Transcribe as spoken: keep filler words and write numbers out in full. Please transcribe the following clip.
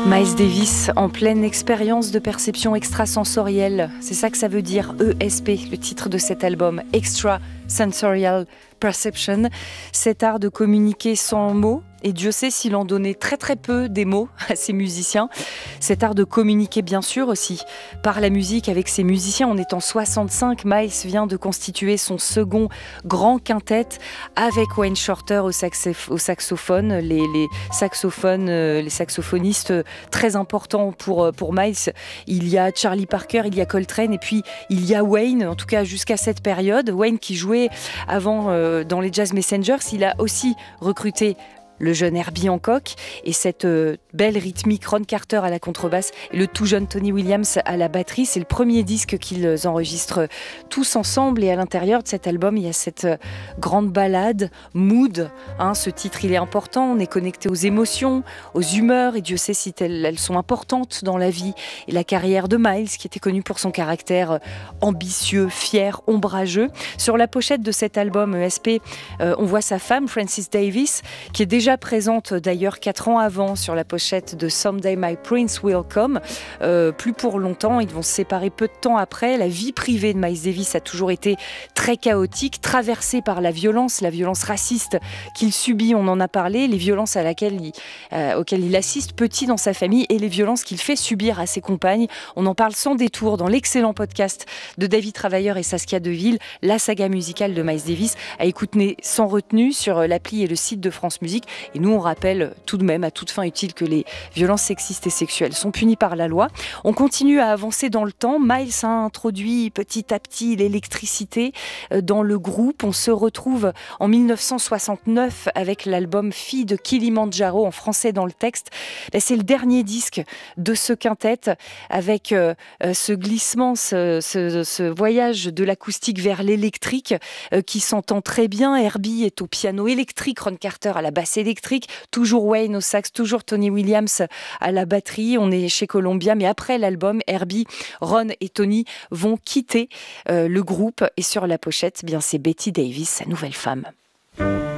Miles Davis en pleine expérience de perception extrasensorielle, c'est ça que ça veut dire, E S P, le titre de cet album, Extra Sensorial Perception, cet art de communiquer sans mots, et Dieu sait s'il en donnait très très peu des mots à ses musiciens. Cet art de communiquer bien sûr aussi par la musique avec ses musiciens. On est en soixante-cinq, Miles vient de constituer son second grand quintet avec Wayne Shorter au, saxof- au saxophone, les, les saxophones, euh, les saxophonistes très importants pour, pour Miles. Il y a Charlie Parker, il y a Coltrane et puis il y a Wayne, en tout cas jusqu'à cette période. Wayne qui jouait avant euh, dans les Jazz Messengers, il a aussi recruté le jeune Herbie Hancock et cette euh, belle rythmique Ron Carter à la contrebasse et le tout jeune Tony Williams à la batterie. C'est le premier disque qu'ils enregistrent tous ensemble et à l'intérieur de cet album, il y a cette euh, grande ballade, Mood. Hein, ce titre, il est important, on est connecté aux émotions, aux humeurs et Dieu sait si elles, elles sont importantes dans la vie et la carrière de Miles qui était connu pour son caractère euh, ambitieux, fier, ombrageux. Sur la pochette de cet album E S P, euh, on voit sa femme, Frances Davis, qui est déjà présente d'ailleurs quatre ans avant sur la pochette de Someday My Prince Will Come. Euh, plus pour longtemps, ils vont se séparer peu de temps après. La vie privée de Miles Davis a toujours été très chaotique, traversée par la violence, la violence raciste qu'il subit, on en a parlé, les violences à laquelle il, euh, auxquelles il assiste petit dans sa famille et les violences qu'il fait subir à ses compagnes. On en parle sans détour dans l'excellent podcast de David Travailleur et Saskia Deville, la saga musicale de Miles Davis, à écouter sans retenue sur l'appli et le site de France Musique. Et nous, on rappelle tout de même, à toute fin utile, que les violences sexistes et sexuelles sont punies par la loi. On continue à avancer dans le temps. Miles a introduit petit à petit l'électricité dans le groupe. On se retrouve en dix-neuf cent soixante-neuf avec l'album Fille de Kilimandjaro, en français dans le texte. C'est le dernier disque de ce quintet, avec ce glissement, ce, ce, ce voyage de l'acoustique vers l'électrique qui s'entend très bien. Herbie est au piano électrique, Ron Carter à la basse électrique, toujours Wayne au sax, toujours Tony Williams à la batterie. On est chez Columbia, mais après l'album, Herbie, Ron et Tony vont quitter euh, le groupe et sur la pochette, bien c'est Betty Davis, sa nouvelle femme.